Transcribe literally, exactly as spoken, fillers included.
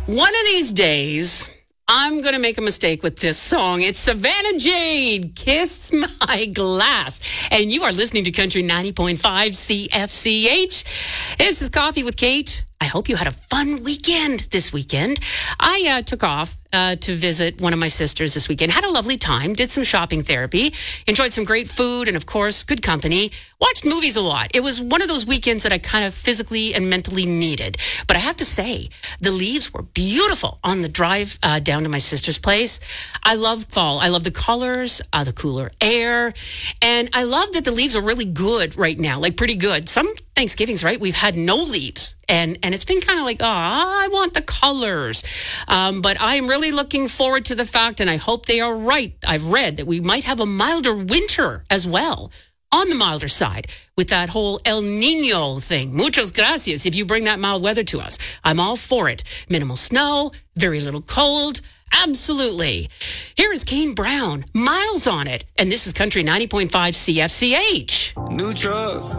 One of these days, I'm going to make a mistake with this song. It's Savannah Jade, Kiss My Glass. And you are listening to Country ninety point five C F C H. This is Coffee with Kate. I hope you had a fun weekend this weekend. I uh, took off uh, to visit one of my sisters this weekend. Had a lovely time. Did some shopping therapy. Enjoyed some great food and, of course, good company. Watched movies a lot. It was one of those weekends that I kind of physically and mentally needed. But I have to say, the leaves were beautiful on the drive uh, down to my sister's place. I love fall. I love the colors, uh, the cooler air. And I love that the leaves are really good right now, like pretty good. Some Thanksgivings, right? We've had no leaves. And and it's been kind of like, oh, I want the colors. Um, but I am really looking forward to the fact, and I hope they are right. I've read that we might have a milder winter as well, on the milder side, with that whole El Nino thing. Muchas gracias if you bring that mild weather to us. I'm all for it. Minimal snow, very little cold. Absolutely. Here is Kane Brown, Miles on It. And this is Country ninety point five C F C H. New truck.